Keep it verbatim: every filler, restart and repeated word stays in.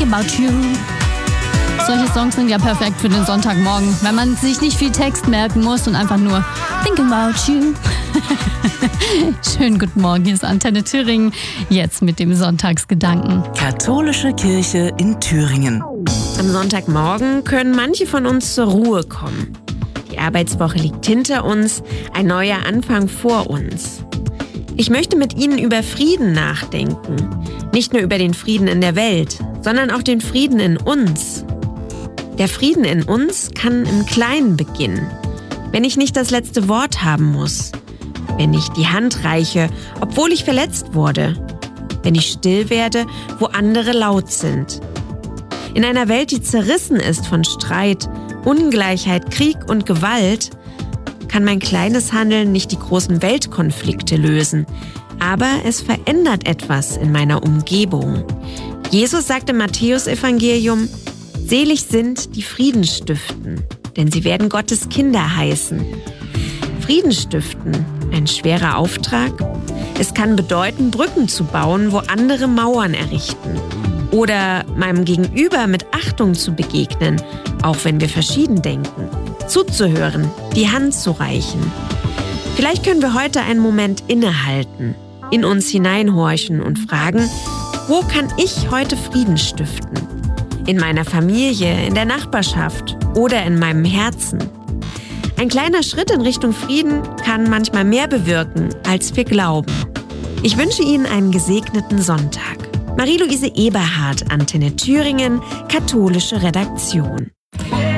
about you. Solche Songs sind ja perfekt für den Sonntagmorgen, wenn man sich nicht viel Text merken muss und einfach nur thinking about you. Schönen guten Morgen, hier ist Antenne Thüringen, jetzt mit dem Sonntagsgedanken. Katholische Kirche in Thüringen. Am Sonntagmorgen können manche von uns zur Ruhe kommen. Die Arbeitswoche liegt hinter uns, ein neuer Anfang vor uns. Ich möchte mit Ihnen über Frieden nachdenken. Nicht nur über den Frieden in der Welt, sondern auch den Frieden in uns. Der Frieden in uns kann im Kleinen beginnen, wenn ich nicht das letzte Wort haben muss, wenn ich die Hand reiche, obwohl ich verletzt wurde, wenn ich still werde, wo andere laut sind. In einer Welt, die zerrissen ist von Streit, Ungleichheit, Krieg und Gewalt, kann mein kleines Handeln nicht die großen Weltkonflikte lösen, aber es verändert etwas in meiner Umgebung. Jesus sagt im Matthäusevangelium: Selig sind, die Frieden stiften, denn sie werden Gottes Kinder heißen. Frieden stiften, ein schwerer Auftrag. Es kann bedeuten, Brücken zu bauen, wo andere Mauern errichten. Oder meinem Gegenüber mit Achtung zu begegnen, auch wenn wir verschieden denken. Zuzuhören, die Hand zu reichen. Vielleicht können wir heute einen Moment innehalten, in uns hineinhorchen und fragen: Wo kann ich heute Frieden stiften? In meiner Familie, in der Nachbarschaft oder in meinem Herzen. Ein kleiner Schritt in Richtung Frieden kann manchmal mehr bewirken, als wir glauben. Ich wünsche Ihnen einen gesegneten Sonntag. Marie-Louise Eberhardt, Antenne Thüringen, katholische Redaktion.